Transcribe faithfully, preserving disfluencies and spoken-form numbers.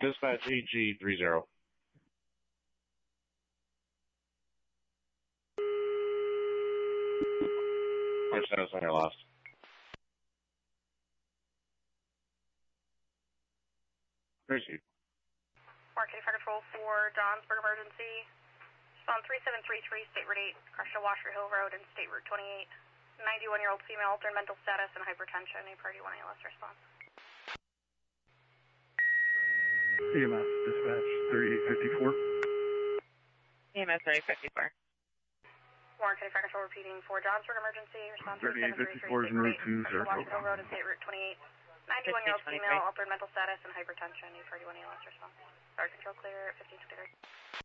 Dispatch E G three zero. Or status on your lost. Proceed. Mark County Fire Control for Johnsburg emergency. Respond three seven three three, State Route eight, crash to Washer Hill Road and State Route twenty-eight. ninety-one-year-old female, altered mental status and hypertension. A priority one A L S response. E M S dispatch thirty-eight fifty-four. E M S thirty-eight fifty-four. Warren County Fire Control repeating for Johnsburg emergency. Response thirty-eight fifty-four is route two zero. Washer Hill Road and State Route twenty-eight. ninety-one-year-old female, altered mental status and hypertension. A priority one A L S response. Fire control clear at fifteen twenty-three.